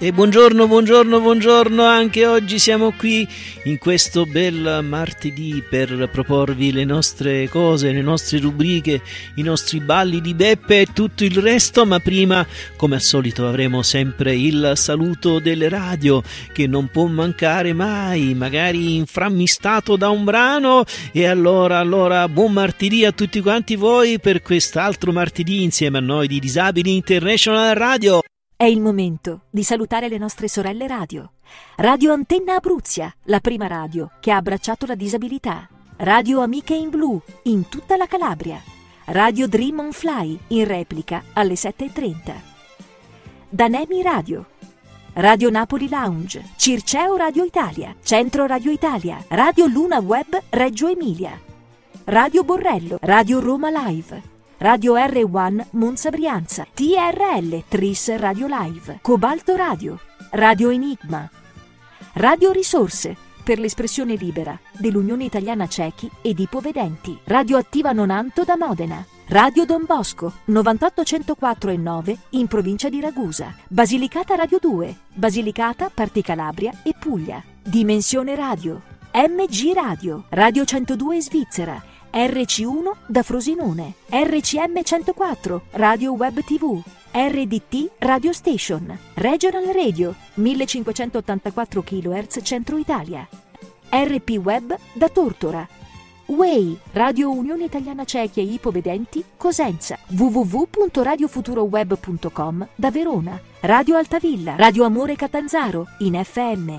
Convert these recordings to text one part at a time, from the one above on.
E buongiorno, anche oggi siamo qui in questo bel martedì per proporvi le nostre cose, le nostre rubriche, i nostri balli di Beppe e tutto il resto, ma prima, come al solito, avremo sempre il saluto delle radio che non può mancare mai, magari inframmistato da un brano, e allora buon martedì a tutti quanti voi per quest'altro martedì insieme a noi di Disabili International Radio. È il momento di salutare le nostre sorelle radio. Radio Antenna Abruzia, la prima radio che ha abbracciato la disabilità. Radio Amiche in Blu, in tutta la Calabria. Radio Dream on Fly, in replica alle 7:30. Danemi Radio. Radio Napoli Lounge, Circeo Radio Italia, Centro Radio Italia, Radio Luna Web Reggio Emilia. Radio Borrello, Radio Roma Live. Radio R1 Monza Brianza, TRL Tris Radio Live, Cobalto Radio, Radio Enigma, Radio Risorse per l'espressione libera dell'Unione Italiana Ciechi ed Ipovedenti, Radio Attiva Nonanto da Modena, Radio Don Bosco 98.104.9 in provincia di Ragusa, Basilicata Radio 2, Basilicata, Parti Calabria e Puglia, Dimensione Radio, MG Radio, Radio 102 Svizzera, RC1 da Frosinone, RCM 104, Radio Web TV, RDT Radio Station, Regional Radio, 1584 kHz Centro Italia, RP Web da Tortora, WEI, Radio Unione Italiana Ciechi e Ipovedenti, Cosenza, www.radiofuturoweb.com da Verona, Radio Altavilla, Radio Amore Catanzaro, in FM,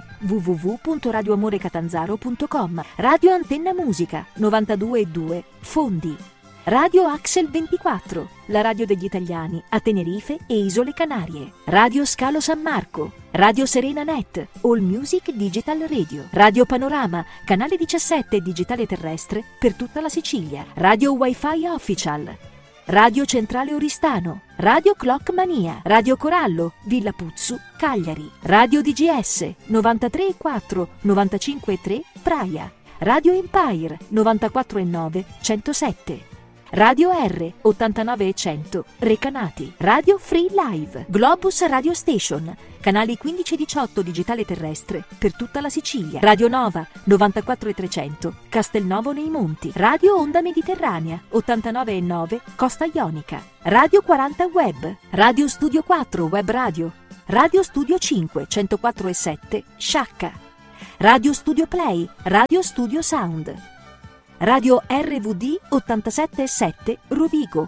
www.radioamorecatanzaro.com, Radio Antenna Musica, 92.2, Fondi, Radio Axel 24, la radio degli italiani a Tenerife e Isole Canarie, Radio Scalo San Marco, Radio Serena Net, All Music Digital Radio, Radio Panorama, canale 17 digitale terrestre per tutta la Sicilia, Radio Wi-Fi Official, Radio Centrale Oristano, Radio Clock Mania, Radio Corallo, Villa Puzzu, Cagliari, Radio DGS, 93.4, 95.3, Praia, Radio Empire, 94.9, 107, Radio R 89 e 100 Recanati, Radio Free Live, Globus Radio Station, canali 15 e 18 digitale terrestre per tutta la Sicilia, Radio Nova 94 e 300 Castelnovo nei Monti, Radio Onda Mediterranea 89 e 9 Costa Ionica, Radio 40 Web, Radio Studio 4 Web Radio, Radio Studio 5 104 e 7 Sciacca, Radio Studio Play, Radio Studio Sound, Radio RVD 87.7 Rovigo,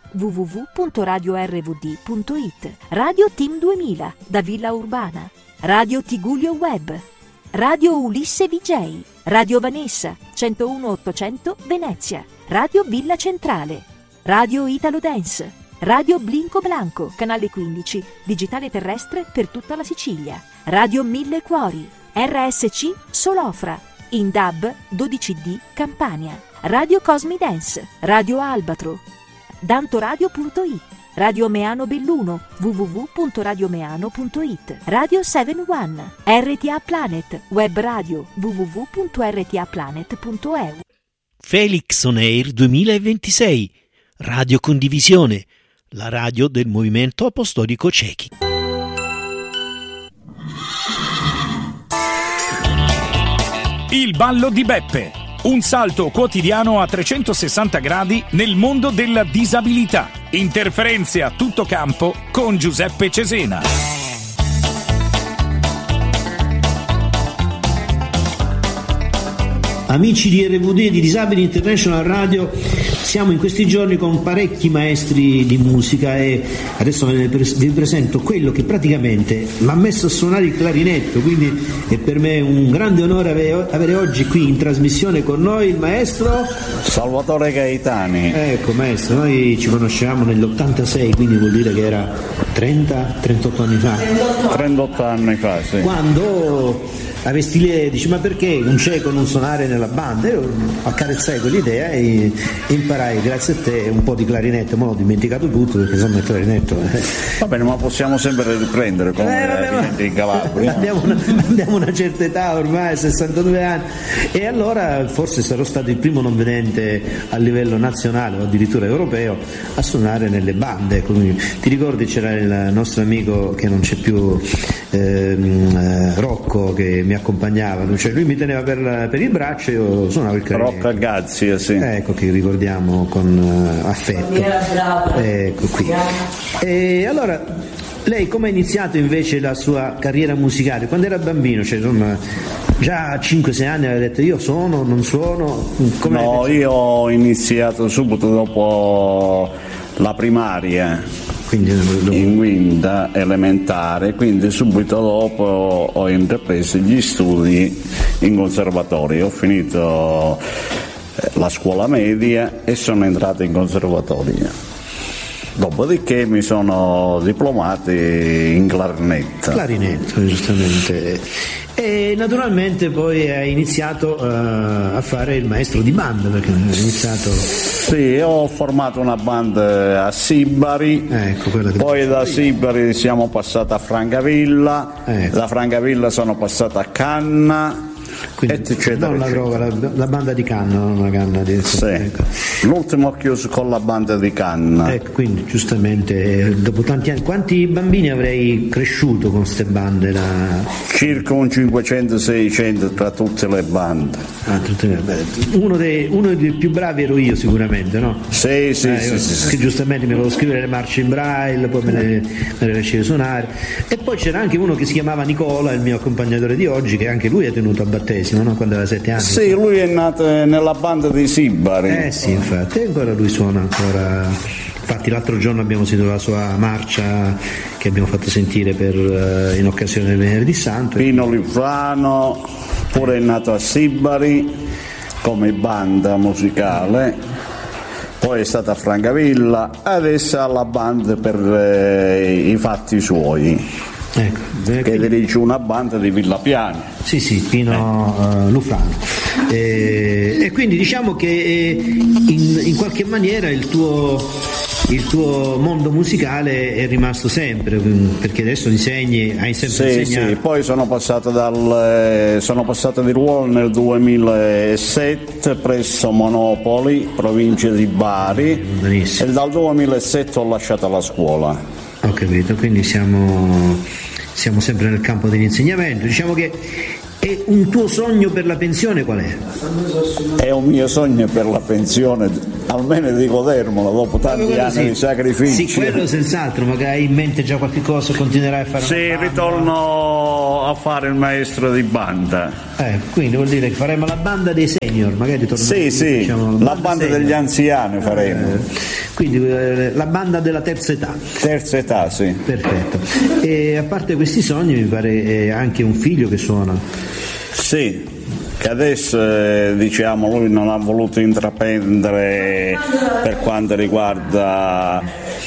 www.radiorvd.it, Radio Team 2000 da Villa Urbana, Radio Tigullio Web, Radio Ulisse VJ, Radio Vanessa 101.800 Venezia, Radio Villa Centrale, Radio Italo Dance, Radio Blinco Blanco, canale 15, digitale terrestre per tutta la Sicilia, Radio Mille Cuori, RSC Solofra, in DAB 12D Campania, Radio Cosmi Dance, Radio Albatro, dantoradio.it, Radio Meano Belluno, www.radiomeano.it, Radio 71, RTA Planet, web radio, www.rtaplanet.eu. Felix On Air 2026, Radio Condivisione, la radio del Movimento Apostolico Ciechi. Il ballo di Beppe, un salto quotidiano a 360 gradi nel mondo della disabilità. Interferenze a tutto campo con Giuseppe Cesena. Amici di RVD, di Disabili International Radio, siamo in questi giorni con parecchi maestri di musica e adesso vi presento quello che praticamente mi ha messo a suonare il clarinetto, quindi è per me un grande onore avere oggi qui in trasmissione con noi il maestro Salvatore Gaetani. Ecco maestro, noi ci conosciamo nell'86, quindi vuol dire che era 38 anni fa. 38 anni fa, sì. Quando avesti l'idea, dici ma perché un cieco non suonare nella banda? Io accarezzai quell'idea e imparai grazie a te un po' di clarinetto, ma l'ho dimenticato tutto perché insomma il clarinetto Va bene, ma possiamo sempre riprendere come in Calabria. Abbiamo una certa età ormai, 62 anni, e allora forse sarò stato il primo non vedente a livello nazionale o addirittura europeo a suonare nelle bande. Ti ricordi c'era il nostro amico che non c'è più, Rocco, che mi accompagnava, cioè lui mi teneva per il braccio e io suonavo il clarinetto. Rocco Gazzia, sì. Ecco, che ricordiamo con affetto. Ecco qui. E allora lei come ha iniziato invece la sua carriera musicale? Quando era bambino, cioè insomma già a 5-6 anni aveva detto io suono, non suono? No, io ho iniziato subito dopo la primaria, quindi in quinta elementare, quindi subito dopo ho intrapreso gli studi in conservatorio, ho finito la scuola media e sono entrato in conservatorio. Dopodiché mi sono diplomato in clarinetto. Clarinetto, giustamente. E naturalmente poi hai iniziato a fare il maestro di banda, perché hai iniziato... Sì, ho formato una banda a Sibari, ecco, poi da Sibari siamo passati a Francavilla, ecco. Da Francavilla sono passato a Canna, eccetera, non la banda di Canna, non la Canna di... Sì. Ecco. L'ultimo ho chiuso con la banda di Canna. Ecco, quindi giustamente dopo tanti anni, quanti bambini avrei cresciuto con queste bande? Circa un 500-600 tra tutte le bande. Uno dei più bravi ero io sicuramente, no? Sì. Che giustamente mi volevo scrivere le marce in braille, poi me le riuscivo a suonare. E poi c'era anche uno che si chiamava Nicola, il mio accompagnatore di oggi, che anche lui è tenuto a battesimo, no? Quando aveva 7 anni. Sì, lui è nato nella banda di Sibari. Sì, infatti, e ancora lui suona ancora. Infatti l'altro giorno abbiamo sentito la sua marcia che abbiamo fatto sentire in occasione del Venerdì Santo. Pino Livrano pure è nato a Sibari come banda musicale, poi è stata a Francavilla, adesso ha la banda per i fatti suoi. Ecco, che dirige una banda di Villapiani. Sì, Pino Lufrano. E quindi diciamo che in qualche maniera il tuo mondo musicale è rimasto sempre, perché adesso hai sempre insegnato. Sì, poi sono passato di ruolo nel 2007 presso Monopoli, provincia di Bari, benissimo. E dal 2007 ho lasciato la scuola. Ho capito, quindi siamo sempre nel campo dell'insegnamento. Diciamo che è un tuo sogno per la pensione qual è? È un mio sogno per la pensione, almeno di godermelo dopo tanti anni di sacrifici. Sì, quello senz'altro, magari hai in mente già qualche cosa, continuerai a fare una banda? Ritorno a fare il maestro di banda. Quindi vuol dire che faremo la banda dei senior, magari torneremo. La banda degli anziani faremo. Quindi la banda della terza età. Terza età, sì. Perfetto. E a parte questi sogni mi pare anche un figlio che suona. Sì, che adesso lui non ha voluto intraprendere per quanto riguarda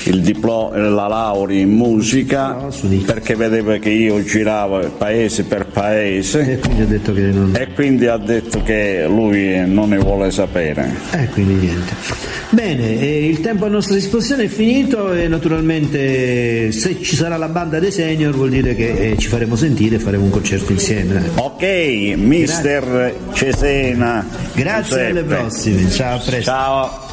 la laurea in musica, perché vedeva che io giravo paese per paese e quindi ha detto che lui non ne vuole sapere. Quindi niente. Bene, il tempo a nostra disposizione è finito e naturalmente se ci sarà la banda dei senior vuol dire che ci faremo sentire e faremo un concerto insieme. Ok, mister Cesena. Grazie, alle prossime. Ciao, a presto. Ciao.